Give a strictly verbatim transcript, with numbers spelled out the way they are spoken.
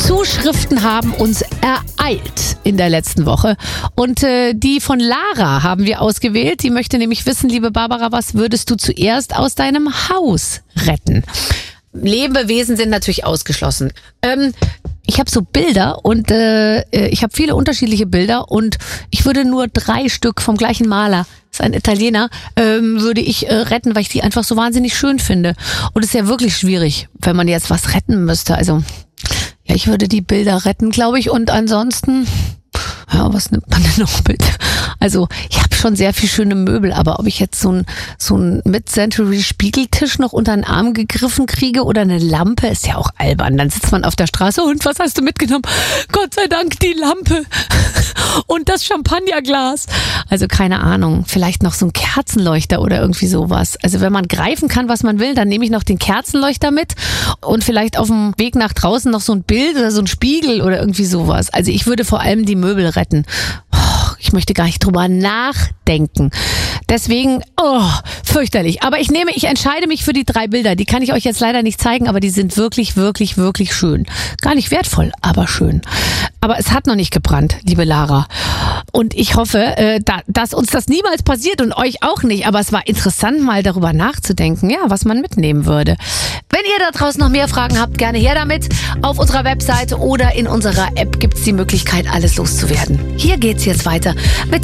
Zuschriften haben uns ereilt in der letzten Woche. Und äh, die von Lara haben wir ausgewählt. Die möchte nämlich wissen, liebe Barbara, was würdest du zuerst aus deinem Haus retten? Lebewesen sind natürlich ausgeschlossen. Ähm, ich habe so Bilder und äh, ich habe viele unterschiedliche Bilder und ich würde nur drei Stück vom gleichen Maler, das ist ein Italiener, ähm, würde ich äh, retten, weil ich die einfach so wahnsinnig schön finde. Und es ist ja wirklich schwierig, wenn man jetzt was retten müsste. Also ja, ich würde die Bilder retten, glaube ich. Und ansonsten, ja, was nimmt man denn noch mit? Also ich habe schon sehr viel schöne Möbel, aber ob ich jetzt so ein so ein Mid-Century-Spiegeltisch noch unter den Arm gegriffen kriege oder eine Lampe, ist ja auch albern. Dann sitzt man auf der Straße und was hast du mitgenommen? Gott sei Dank die Lampe und das Champagnerglas. Also keine Ahnung, vielleicht noch so ein Kerzenleuchter oder irgendwie sowas. Also wenn man greifen kann, was man will, dann nehme ich noch den Kerzenleuchter mit und vielleicht auf dem Weg nach draußen noch so ein Bild oder so ein Spiegel oder irgendwie sowas. Also ich würde vor allem die Möbel retten. Ich möchte gar nicht drüber nachdenken. Deswegen, oh, fürchterlich. Aber ich nehme, ich entscheide mich für die drei Bilder. Die kann ich euch jetzt leider nicht zeigen, aber die sind wirklich, wirklich, wirklich schön. Gar nicht wertvoll, aber schön. Aber es hat noch nicht gebrannt, liebe Lara. Und ich hoffe, äh, da, dass uns das niemals passiert und euch auch nicht. Aber es war interessant, mal darüber nachzudenken, ja, was man mitnehmen würde. Wenn ihr da draußen noch mehr Fragen habt, gerne her damit. Auf unserer Webseite oder in unserer App gibt's die Möglichkeit, alles loszuwerden. Hier geht's jetzt weiter mit